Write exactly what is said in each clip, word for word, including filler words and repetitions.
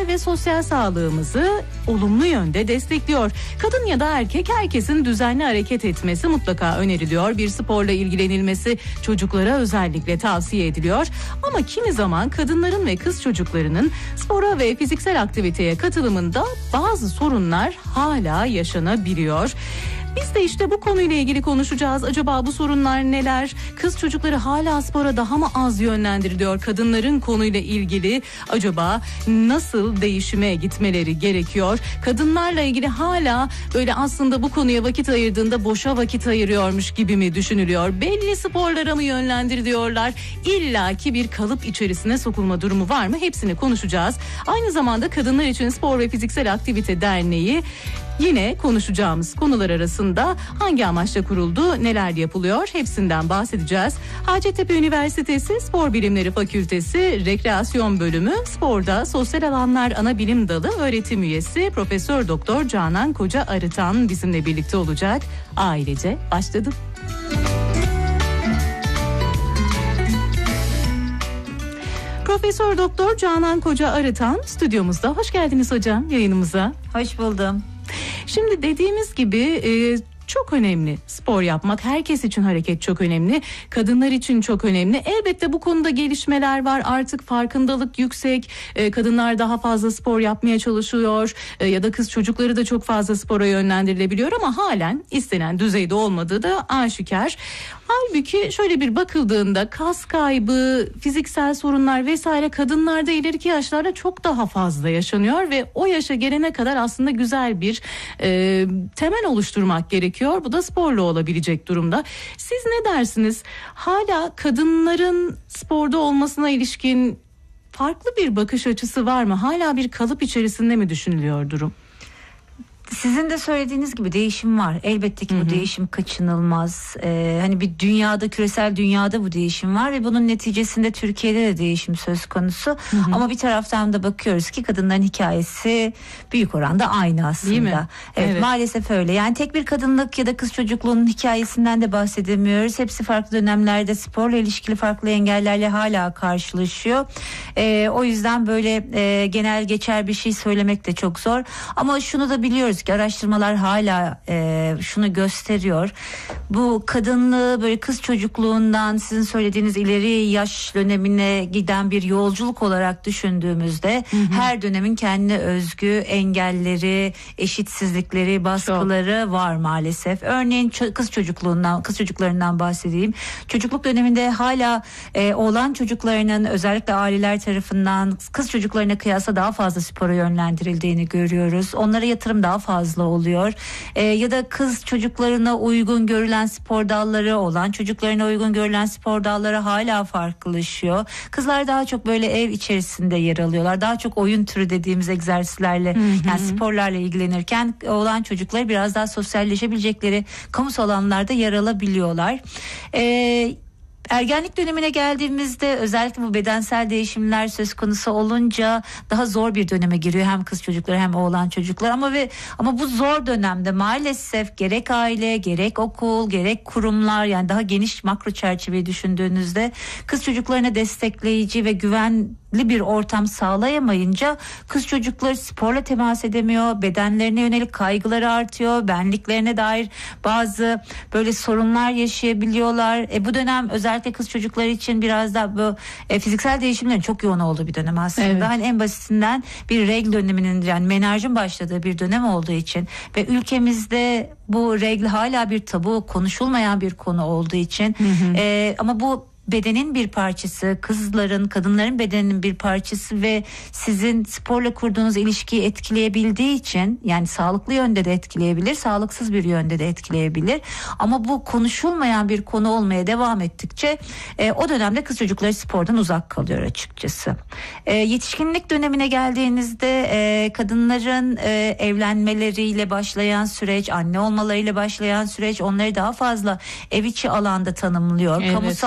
mental ve sosyal sağlığımızı olumlu yönde destekliyor. Kadın ya da erkek, herkesin düzenli hareket etmesi mutlaka öneriliyor. Bir sporla ilgilenilmesi çocuklara özellikle tavsiye ediliyor. Ama kimi zaman kadınların ve kız çocuklarının spora ve fiziksel aktiviteye katılımında bazı sorunlar hala yaşanabiliyor. Biz de işte bu konuyla ilgili konuşacağız. Acaba bu sorunlar neler? Kız çocukları hala spora daha mı az yönlendiriliyor? Kadınların konuyla ilgili acaba nasıl değişime gitmeleri gerekiyor? Kadınlarla ilgili hala böyle aslında bu konuya vakit ayırdığında boşa vakit ayırıyormuş gibi mi düşünülüyor? Belli sporlara mı yönlendiriliyorlar? İlla ki bir kalıp içerisine sokulma durumu var mı? Hepsini konuşacağız. Aynı zamanda Kadınlar için Spor ve Fiziksel Aktivite Derneği yine konuşacağımız konular arasında hangi amaçla kuruldu, neler yapılıyor, hepsinden bahsedeceğiz. Hacettepe Üniversitesi Spor Bilimleri Fakültesi Rekreasyon Bölümü Sporda Sosyal Alanlar Anabilim Dalı öğretim üyesi Profesör Doktor Canan Koca Arıtan bizimle birlikte olacak. Ailece başladım. Profesör Doktor Canan Koca Arıtan stüdyomuzda. Hoş geldiniz hocam yayınımıza. Hoş buldum. Şimdi dediğimiz gibi e, çok önemli spor yapmak. Herkes için hareket çok önemli. Kadınlar için çok önemli. Elbette bu konuda gelişmeler var. Artık farkındalık yüksek. E, kadınlar daha fazla spor yapmaya çalışıyor. E, ya da kız çocukları da çok fazla spora yönlendirilebiliyor ama halen istenen düzeyde olmadığı da aşikar. Halbuki şöyle bir bakıldığında kas kaybı, fiziksel sorunlar vesaire kadınlarda ileriki yaşlarda çok daha fazla yaşanıyor ve o yaşa gelene kadar aslında güzel bir e, temel oluşturmak gerekiyor. Bu da sporla olabilecek durumda. Siz ne dersiniz? Hala kadınların sporda olmasına ilişkin farklı bir bakış açısı var mı? Hala bir kalıp içerisinde mi düşünülüyor durum? Sizin de söylediğiniz gibi değişim var. Elbette ki bu hı hı. değişim kaçınılmaz. Ee, hani bir dünyada, küresel dünyada bu değişim var ve bunun neticesinde Türkiye'de de değişim söz konusu. Hı hı. Ama bir taraftan da bakıyoruz ki kadınların hikayesi büyük oranda aynı aslında. Değil mi? Evet, evet, maalesef öyle. Yani tek bir kadınlık ya da kız çocukluğunun hikayesinden de bahsedemiyoruz. Hepsi farklı dönemlerde sporla ilişkili farklı engellerle hala karşılaşıyor. Ee, o yüzden böyle e, genel geçer bir şey söylemek de çok zor. Ama şunu da biliyoruz ki araştırmalar hala e, şunu gösteriyor. Bu kadınlığı böyle kız çocukluğundan sizin söylediğiniz ileri yaş dönemine giden bir yolculuk olarak düşündüğümüzde hı hı. her dönemin kendine özgü engelleri, eşitsizlikleri, baskıları Çok. var maalesef. Örneğin kız çocukluğundan, kız çocuklarından bahsedeyim. Çocukluk döneminde hala e, oğlan çocuklarının özellikle aileler tarafından kız çocuklarına kıyasla daha fazla spora yönlendirildiğini görüyoruz. Onlara yatırım daha fazla oluyor. Ee, ya da kız çocuklarına uygun görülen spor dalları, olan çocuklarına uygun görülen spor dalları hala farklılaşıyor. Kızlar daha çok böyle ev içerisinde yer alıyorlar. Daha çok oyun türü dediğimiz egzersizlerle hı hı. yani sporlarla ilgilenirken olan çocuklar biraz daha sosyalleşebilecekleri kamusal alanlarda yer alabiliyorlar. Eee Ergenlik dönemine geldiğimizde özellikle bu bedensel değişimler söz konusu olunca daha zor bir döneme giriyor hem kız çocukları hem oğlan çocuklar ama ve ama bu zor dönemde maalesef gerek aile, gerek okul, gerek kurumlar, yani daha geniş makro çerçeveyi düşündüğünüzde kız çocuklarına destekleyici ve güvenli bir ortam sağlayamayınca kız çocukları sporla temas edemiyor, bedenlerine yönelik kaygıları artıyor, benliklerine dair bazı böyle sorunlar yaşayabiliyorlar. E bu dönem özellikle kız çocukları için biraz da bu e, fiziksel değişimlerin çok yoğun olduğu bir dönem aslında. Evet. Hani en basitinden bir regl döneminin, yani menarjın başladığı bir dönem olduğu için ve ülkemizde bu regl hala bir tabu, konuşulmayan bir konu olduğu için hı hı. E, ama bu bedenin bir parçası, kızların, kadınların bedeninin bir parçası ve sizin sporla kurduğunuz ilişkiyi etkileyebildiği için, yani sağlıklı yönde de etkileyebilir, sağlıksız bir yönde de etkileyebilir. Ama bu konuşulmayan bir konu olmaya devam ettikçe e, o dönemde kız çocukları spordan uzak kalıyor açıkçası. E, yetişkinlik dönemine geldiğinizde e, kadınların e, evlenmeleriyle başlayan süreç, anne olmalarıyla başlayan süreç onları daha fazla ev içi alanda tanımlıyor. Evet. Kamusal alan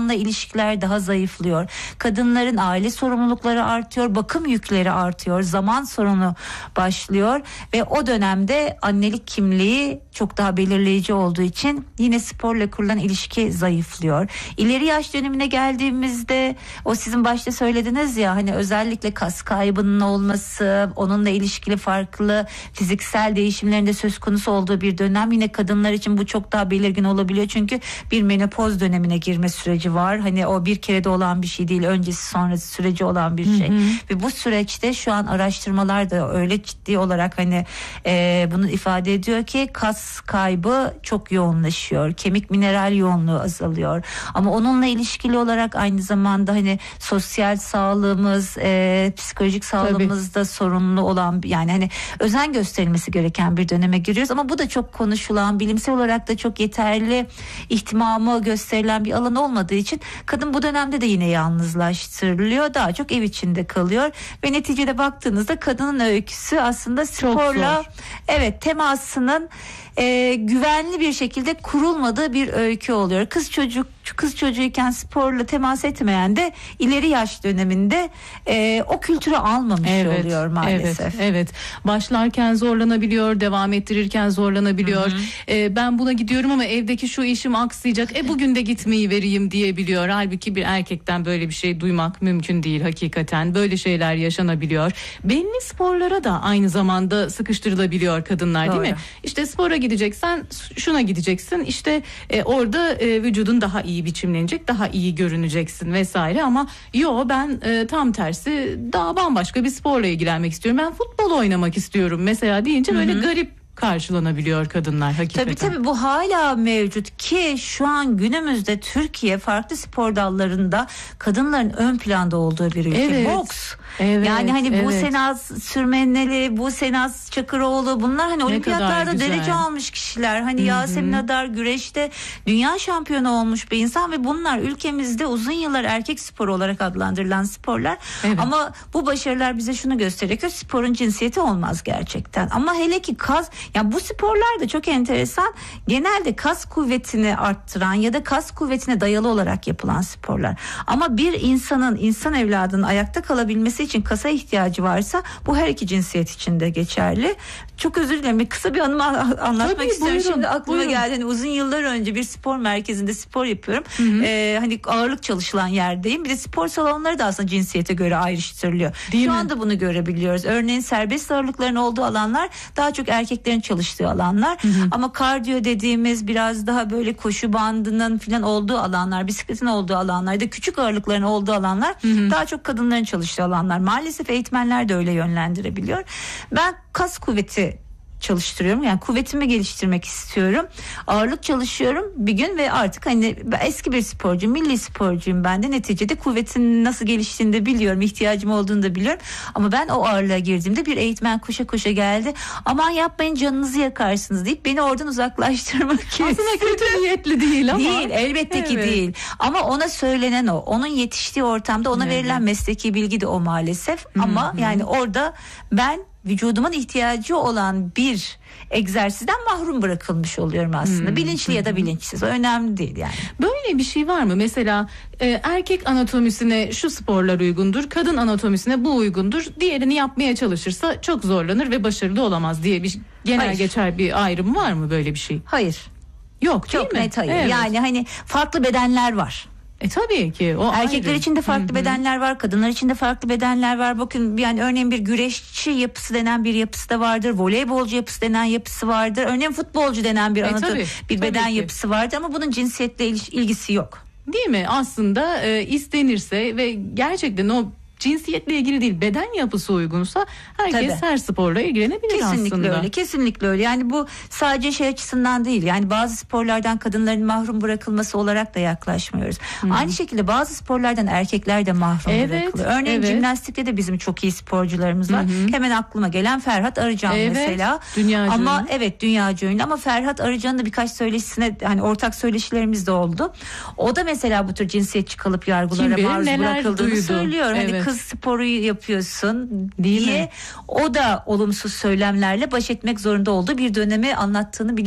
alanla ilişkiler daha zayıflıyor. Kadınların aile sorumlulukları artıyor, bakım yükleri artıyor, zaman sorunu başlıyor ve o dönemde annelik kimliği çok daha belirleyici olduğu için yine sporla kurulan ilişki zayıflıyor. İleri yaş dönemine geldiğimizde o sizin başta söylediniz ya, hani özellikle kas kaybının olması, onunla ilişkili farklı fiziksel değişimlerin de söz konusu olduğu bir dönem. Yine kadınlar için bu çok daha belirgin olabiliyor çünkü bir menopoz dönemine girme süreci var. Hani o bir kerede olan bir şey değil, öncesi sonrası süreci olan bir şey. Hı hı. Ve bu süreçte şu an araştırmalar da öyle ciddi olarak hani e, bunu ifade ediyor ki kas kaybı çok yoğunlaşıyor. Kemik mineral yoğunluğu azalıyor. Ama onunla ilişkili olarak aynı zamanda hani sosyal sağlığımız, e, psikolojik sağlığımızda Tabii. sorunlu olan, yani hani özen gösterilmesi gereken bir döneme giriyoruz. Ama bu da çok konuşulan, bilimsel olarak da çok yeterli ihtimamı gösterilen bir alan olmadığı için kadın bu dönemde de yine yalnızlaştırılıyor. Daha çok ev içinde kalıyor ve neticede baktığınızda kadının öyküsü aslında sporla evet temasının e, güvenli bir şekilde kurulmadığı bir öykü oluyor. Kız çocuk kız çocuğuyken sporla temas etmeyen de ileri yaş döneminde e, o kültürü almamış evet, oluyor maalesef. Evet, evet. Başlarken zorlanabiliyor, devam ettirirken zorlanabiliyor. E, ben buna gidiyorum ama evdeki şu işim aksayacak. E bugün de gitmeyi vereyim diyebiliyor. Halbuki bir erkekten böyle bir şey duymak mümkün değil hakikaten. Böyle şeyler yaşanabiliyor. Belli sporlara da aynı zamanda sıkıştırılabiliyor kadınlar. Doğru. Değil mi? İşte spora gideceksen şuna gideceksin. İşte e, orada e, vücudun daha iyi iyi biçimlenecek, daha iyi görüneceksin vesaire ama yo ben e, tam tersi daha bambaşka bir sporla ilgilenmek istiyorum. Ben futbol oynamak istiyorum mesela deyince böyle Hı-hı. garip karşılanabiliyor kadınlar hakikaten. Tabii tabii bu hala mevcut ki şu an günümüzde Türkiye farklı spor dallarında kadınların ön planda olduğu bir ülke. Evet. Boks. Evet, yani hani evet. bu Senaz Sürmeneli, bu Senaz Çakıroğlu, bunlar hani ne olimpiyatlarda derece almış kişiler. Hani Hı-hı. Yasemin Adar güreşte dünya şampiyonu olmuş bir insan ve bunlar ülkemizde uzun yıllar erkek sporu olarak adlandırılan sporlar. Evet. Ama bu başarılar bize şunu gösteriyor ki sporun cinsiyeti olmaz gerçekten. Ama hele ki kas, yani bu sporlar da çok enteresan. Genelde kas kuvvetini arttıran ya da kas kuvvetine dayalı olarak yapılan sporlar. Ama bir insanın, insan evladının ayakta kalabilmesi için kasa ihtiyacı varsa bu her iki cinsiyet için de geçerli. Çok özür dilerim. Kısa bir anımı anlatmak Tabii, istiyorum. Buyurun, Şimdi aklıma buyurun. geldi. Hani uzun yıllar önce bir spor merkezinde spor yapıyorum. Hı hı. Ee, hani ağırlık çalışılan yerdeyim. Bir de spor salonları da aslında cinsiyete göre ayrıştırılıyor. Değil Şu mi? anda bunu görebiliyoruz. Örneğin serbest ağırlıkların olduğu alanlar daha çok erkeklerin çalıştığı alanlar. Hı hı. Ama kardiyo dediğimiz biraz daha böyle koşu bandının falan olduğu alanlar, bisikletin olduğu alanlarda, küçük ağırlıkların olduğu alanlar hı hı. daha çok kadınların çalıştığı alanlar. Maalesef eğitmenler de öyle yönlendirebiliyor. Ben kas kuvveti çalıştırıyorum. Yani kuvvetimi geliştirmek istiyorum. Ağırlık çalışıyorum bir gün ve artık hani eski bir sporcu, milli sporcuyum ben de. Neticede kuvvetin nasıl geliştiğini de biliyorum. İhtiyacım olduğunu da biliyorum. Ama ben o ağırlığa girdiğimde bir eğitmen koşa koşa geldi. Aman yapmayın canınızı yakarsınız deyip beni oradan uzaklaştırmak istedi. Aslında kötü niyetli değil ama. Değil, elbette evet. ki değil. Ama ona söylenen o. Onun yetiştiği ortamda ona evet. verilen mesleki bilgi de o maalesef. Hı-hı. Ama yani orada ben vücudumun ihtiyacı olan bir egzersizden mahrum bırakılmış oluyorum aslında. Hmm. Bilinçli ya da bilinçsiz. O önemli değil yani. Böyle bir şey var mı? Mesela e, erkek anatomisine şu sporlar uygundur, kadın anatomisine bu uygundur. Diğerini yapmaya çalışırsa çok zorlanır ve başarılı olamaz diye bir genel hayır. geçer bir ayrım var mı böyle bir şey? Hayır. Yok değil çok mi? net hayır. Evet. Yani hani farklı bedenler var. E tabii ki. O Erkekler ayrı. için de farklı Hı-hı. bedenler var, kadınlar için de farklı bedenler var. Bakın yani örneğin bir güreşçi yapısı denen bir yapısı da vardır. Voleybolcu yapısı denen yapısı vardır. Örneğin futbolcu denen bir e, anatomi, tabii, bir beden tabii yapısı vardır ama bunun cinsiyetle ilgisi yok. Değil mi? Aslında e, istenirse ve gerçekten o cinsiyetle ilgili değil, beden yapısı uygunsa herkes Tabii. her sporla ilgilenebilir kesinlikle aslında. Kesinlikle öyle, kesinlikle öyle. Yani bu sadece şey açısından değil. Yani bazı sporlardan kadınların mahrum bırakılması olarak da yaklaşmıyoruz. Hmm. Aynı şekilde bazı sporlardan erkekler de mahrum evet, bırakılıyor. Örneğin evet. jimnastikte de bizim çok iyi sporcularımız var. Hmm. Hemen aklıma gelen Ferhat Arıcan evet, mesela. Dünyaca ama ünlü. evet dünyaca ünlü ama Ferhat Arıcan'ın da birkaç söyleşisine hani ortak söyleşilerimiz de oldu. O da mesela bu tür cinsiyetçi kalıp yargılara maruz bırakıldığını duydu. söylüyor. Evet. Hani kız sporu yapıyorsun Değil diye mi? o da olumsuz söylemlerle baş etmek zorunda olduğu bir dönemi anlattığını biliyorum.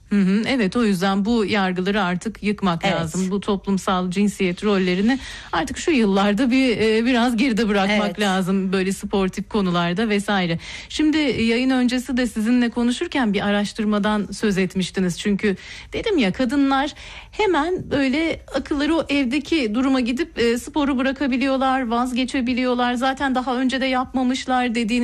Hı hı, evet, o yüzden bu yargıları artık yıkmak evet. lazım. Bu toplumsal cinsiyet rollerini artık şu yıllarda bir e, biraz geride bırakmak evet. lazım, böyle sportif konularda vesaire. Şimdi yayın öncesi de sizinle konuşurken bir araştırmadan söz etmiştiniz. Çünkü dedim ya, kadınlar hemen böyle akılları o evdeki duruma gidip e, sporu bırakabiliyorlar, vazgeçebiliyorlar. Zaten daha önce de yapmamışlar dediğiniz